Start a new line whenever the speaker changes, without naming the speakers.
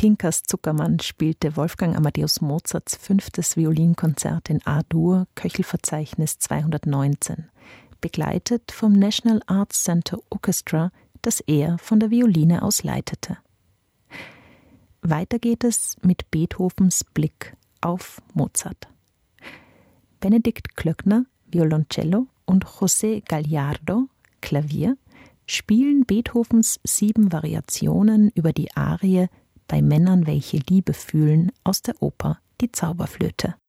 Pinkas Zuckermann spielte Wolfgang Amadeus Mozarts 5. Violinkonzert in A-Dur, Köchelverzeichnis 219, begleitet vom National Arts Center Orchestra, das er von der Violine aus leitete. Weiter geht es mit Beethovens Blick auf Mozart. Benedikt Klöckner, Violoncello, und José Gallardo, Klavier, spielen Beethovens 7 Variationen über die Arie »Bei Männern, welche Liebe fühlen« aus der Oper »Die Zauberflöte«.